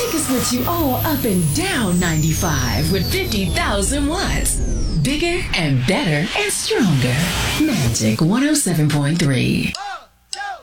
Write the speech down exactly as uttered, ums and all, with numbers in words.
Magic is what you all up and down ninety-five with fifty thousand watts. Bigger and better and stronger. Magic one oh seven point three.